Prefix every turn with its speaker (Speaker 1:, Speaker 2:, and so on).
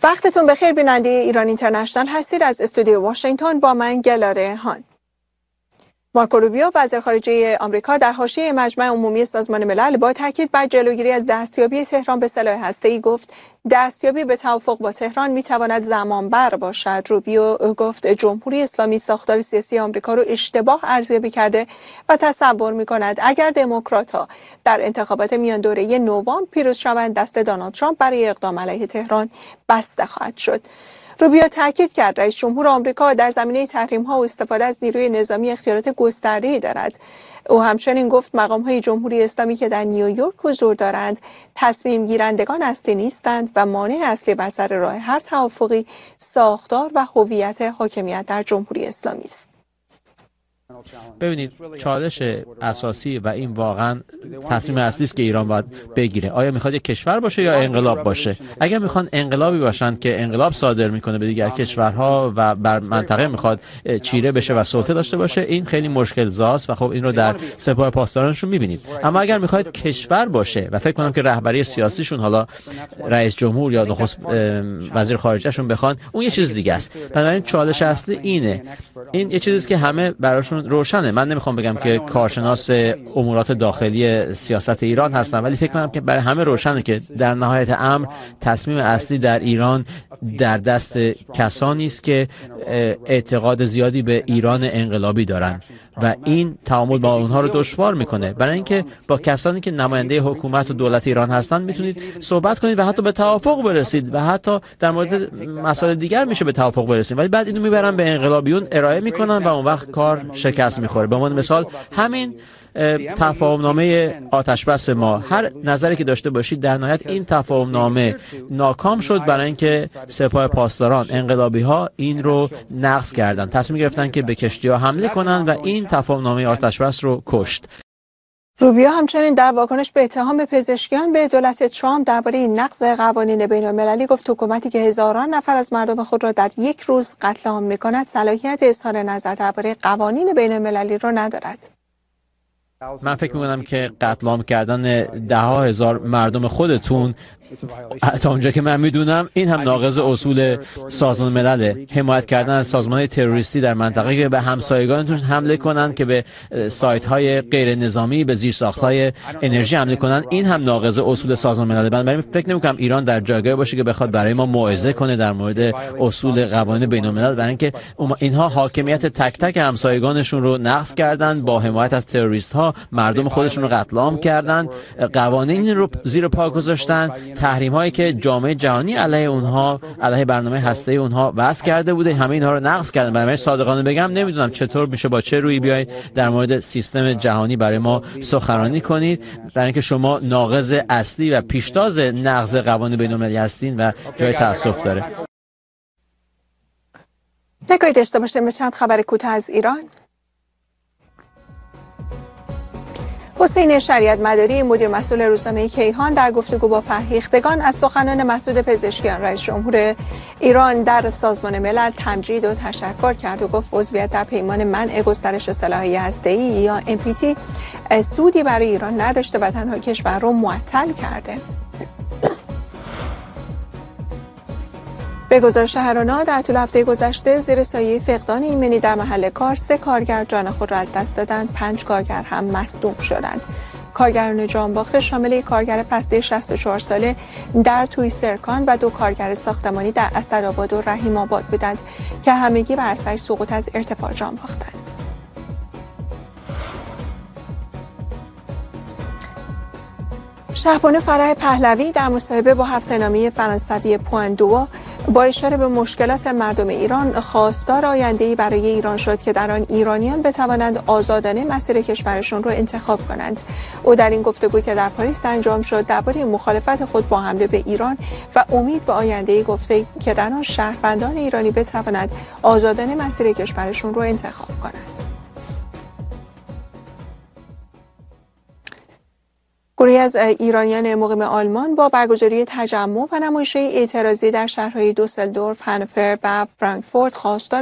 Speaker 1: وقتتون بخیر بیننده ایران اینترنشنال هستید. از استودیو واشنگتن با من گلاره هان. مارکو روبیو وزیر خارجه آمریکا در حاشیه مجمع عمومی سازمان ملل با تاکید بر جلوگیری از دستیابی تهران به سلاح هسته‌ای گفت دستیابی به توافق با تهران میتواند زمانبر باشد. روبیو گفت جمهوری اسلامی ساختار سیاسی آمریکا را اشتباه ارزیابی کرده و تصور می‌کند اگر دموکرات‌ها در انتخابات میان دوره نوامبر پیروز شوند دست دونالد ترامپ برای اقدام علیه تهران بسته خواهد شد. روبیو تاکید کرد رئیس جمهور آمریکا در زمینه تحریم‌ها و استفاده از نیروی نظامی اختیارات گسترده‌ای دارد. او همچنین گفت مقام‌های جمهوری اسلامی که در نیویورک حضور دارند تصمیم گیرندگان اصلی نیستند و مانع اصلی بر سر راه هر توافقی ساختار و هویت حاکمیت در جمهوری اسلامی است.
Speaker 2: ببینید چالش اساسی و این واقعا تصمیم اصلی است که ایران باید بگیره. آیا میخواد یک کشور باشه یا انقلاب باشه؟ اگر میخوان انقلابی باشن که انقلاب صادر میکنه به دیگر کشورها و بر منطقه میخواد چیره بشه و سلطه داشته باشه، این خیلی مشکل زاست و خب این رو در سپاه پاسدارانشون میبینید. اما اگر میخواد کشور باشه و فکر کنم که رهبری سیاسیشون حالا رئیس جمهور یا نخست وزیر خارجهشون بخوان، اون یه چیز دیگه است. بنابراین چالش اصلی اینه. این یه چیزی است که همه براشون روشنه. من نمیخوام بگم که کارشناس امورات داخلی سیاست ایران هستم، ولی فکر کنم که برای همه روشنه که در نهایت امر تصمیم اصلی در ایران در دست کسانی است که اعتقاد زیادی به ایران انقلابی دارند و این تعامل با اونها رو دشوار میکنه. برای اینکه با کسانی که نماینده حکومت و دولت ایران هستند میتونید صحبت کنید و حتی به توافق برسید و حتی در مورد مسائل دیگر میشه به توافق برسید، ولی بعد اینو میبرن به انقلابیون ارائه میکنن و اون وقت کار شکست میخوره. به عنوان مثال همین تفاهمنامه آتشبس ما، هر نظری که داشته باشید در نهایت این تفاهمنامه ناکام شد برای اینکه سپاه پاسداران انقلابی ها این رو نقض کردن، تصمیم گرفتن که به کشتی ها حمله کنن و این تفاهمنامه آتشبس رو کشت.
Speaker 1: روبیو همچنین در واکنش به اتهام پزشکیان به دولت ترامپ درباره نقض قوانین بین‌المللی گفت حکومتی که هزاران نفر از مردم خود را در یک روز قتل عام می‌کند صلاحیت اظهار نظر درباره قوانین بین‌المللی را ندارد.
Speaker 2: من فکر می‌کنم که قتل عام کردن ده‌ها هزار مردم خودتون تا اونجا که من میدونم این هم ناقض اصول سازمان ملل. حمایت کردن از سازمان‌های تروریستی در منطقه که به همسایگانتون حمله کنن، که به سایت‌های غیر نظامی، به زیرساخت‌های انرژی حمله کنن، این هم ناقض اصول سازمان ملل. بنابراین فکر نمی‌کنم ایران در جایگاهی باشه که بخواد برای ما موعظه کنه در مورد اصول قوانین بین‌الملل، برای اینکه اینها حاکمیت تک تک همسایگانشون رو نقض کردن، با حمایت از تروریست‌ها مردم خودشون رو قتل عام کردن، قوانین رو زیر پا گذاشتن، تحریم هایی که جامعه جهانی علیه اونها، علیه برنامه هسته‌ای اونها وضع کرده بوده، همه اینها رو نقض کردن. برای صادقانه بگم نمیدونم چطور میشه با چه رویی بیاید در مورد سیستم جهانی برای ما سخنرانی کنید، برای اینکه شما ناقض اصلی و پیشتاز نقض قوانین بین‌المللی هستین و جای تأسف داره.
Speaker 1: نگاهی داشته باشیم به چند خبر کوتاه از ایران. حسین شریعت مداری مدیر مسئول روزنامه کیهان در گفتگو با فرهیختگان از سخنان مسعود پزشکیان رئیس جمهور ایران در سازمان ملل تمجید و تشکر کرد و گفت عضویت در پیمان منع گسترش سلاح هسته‌ای یا NPT سودی برای ایران نداشته و تنها کشور رو معطل کرده. به گزارش هرانا در طول هفته گذشته زیر سایه فقدان ایمنی در محل کار 3 کارگر جان خود را از دست دادند، 5 کارگر هم مصدوم شدند. کارگران جانباخته شامل یک کارگر فصلی 64 ساله در تویسرکان و 2 کارگر ساختمانی در اسدآباد و رحیم آباد بودند که همگی بر اثر سقوط از ارتفاع جان باختند. شهبانو فرح پهلوی در مصاحبه با هفته‌نامه فرانسوی پوان دو با اشاره به مشکلات مردم ایران خواستار آینده‌ای برای ایران شد که در آن ایرانیان بتوانند آزادانه مسیر کشورشون را انتخاب کنند. او در این گفتگو که در پاریس انجام شد درباره مخالفت خود با حمله به ایران و امید به آینده‌ای گفته که در آن شهروندان ایرانی بتوانند آزادانه مسیر کشورشون را انتخاب کنند. گروهی از ایرانیان مقیم آلمان با برگزاری تجمع و نمایش‌های اعتراضی در شهرهای دوسلدورف، هانوفر و فرانکفورت خواستار